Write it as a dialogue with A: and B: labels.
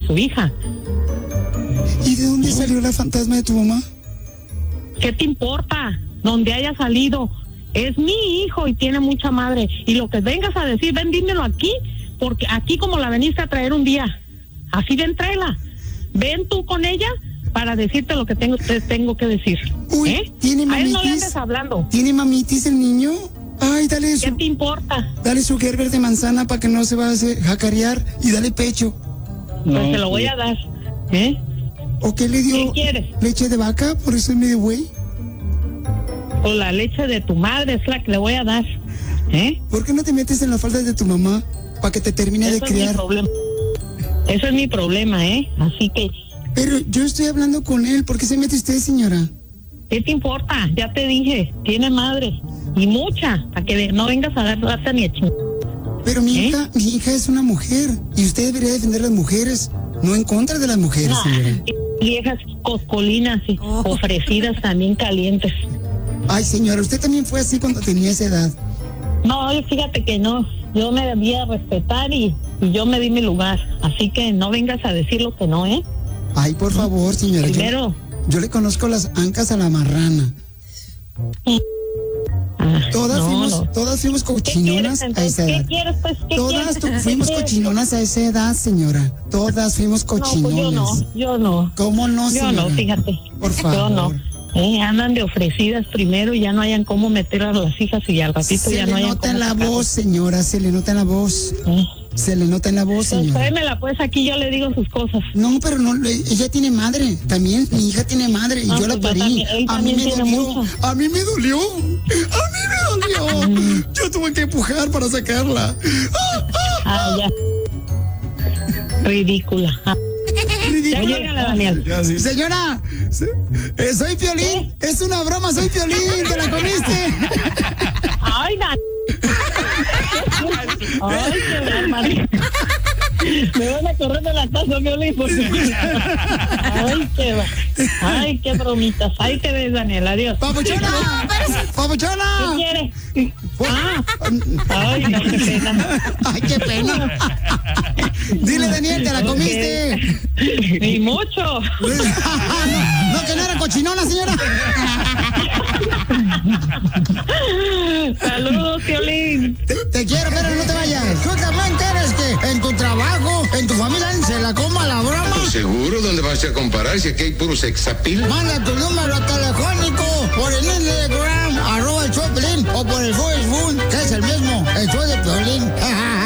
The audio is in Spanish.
A: su hija.
B: ¿Y de dónde salió la fantasma de tu mamá?
A: ¿Qué te importa? Donde haya salido. Es mi hijo y tiene mucha madre. Y lo que vengas a decir, ven, dímelo aquí, porque aquí como la veniste a traer un día, así ven, tráela. Ven tú con ella para decirte lo que tengo que decir.
B: Uy, ¿tiene mamitis?
A: A él no le andes hablando.
B: ¿Tiene mamitis el niño? Ay, dale
A: ¿Qué te importa?
B: Dale su Gerber de manzana para que no se vaya a jacarear y dale pecho.
A: Pues te lo voy a dar.
B: ¿O qué le dio?
A: ¿Qué quieres?
B: ¿Leche de vaca? Por eso es medio güey.
A: O la leche de tu madre es la que le voy a dar.
B: ¿Por qué no te metes en la falda de tu mamá para que te termine de criar?
A: Eso es mi problema, Así que...
B: Pero yo estoy hablando con él. ¿Por qué se mete usted, señora?
A: ¿Qué te importa? Ya te dije, tiene madre. Y mucha, para que no vengas a dar lata ni a ching.
B: Pero mi hija es una mujer. Y usted debería defender a las mujeres, no en contra de las mujeres, señora.
A: Viejas coscolinas y ofrecidas también calientes.
B: Ay, señora, usted también fue así cuando tenía esa edad.
A: No, fíjate que no. Yo me debía respetar y yo me di mi lugar. Así que no vengas a decir lo que no,
B: Ay, por favor, señora.
A: Primero.
B: Yo le conozco las ancas a la marrana. Todas fuimos cochinonas a esa edad.
A: ¿Qué quieres, pues?
B: Fuimos cochinonas a esa edad, señora. Todas fuimos cochinonas.
A: No, pues yo no.
B: ¿Cómo no, señora?
A: Yo no, fíjate.
B: Por favor.
A: Yo no. Andan de ofrecidas primero y ya no hayan cómo meter a las hijas y al ratito ya no hayan cómo.
B: Se le nota en la voz, señora, se le nota en la voz. Se le nota en la voz, señora.
A: Tráemela pues, aquí yo le digo sus cosas.
B: No, pero no, ella tiene madre. También mi hija tiene madre y yo la parí. A mí me dolió. A mí me dolió. Yo tuve que empujar para sacarla.
A: Ya. Ridícula. Ya llégale, Daniel.
B: Señora, soy Piolín. Es una broma, soy Piolín. ¿Te la comiste?
A: Ay, Daniel. Ay, qué bárbaro. Me van a correr de la casa, Piolín. Ay, qué bromitas. Ay, qué ves, Daniel. Adiós.
B: ¡Papuchona! ¡Papuchona!
A: ¿Qué quiere? Ay, no, qué pena.
B: Ay, qué pena. Dile, Daniel, ¿te la comiste?
A: Ni mucho.
B: No, que no era cochinona, señora.
A: Saludos, Piolín.
B: Te quiero, pero no te vayas. ¿Tú también quieres que en tu trabajo, en tu familia, se la coma la broma?
C: Pues seguro, ¿dónde vas a comparar si aquí hay puro sexapil?
B: Manda tu número telefónico por el Instagram, @el show de Piolín, o por el Facebook, que es el mismo, el show de Piolín.